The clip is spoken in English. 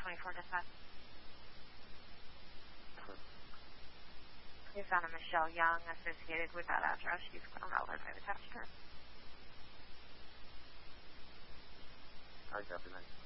24 dispatch. We found a Michelle Young associated with that address. She's irrelevant. I've attached her. I copy that.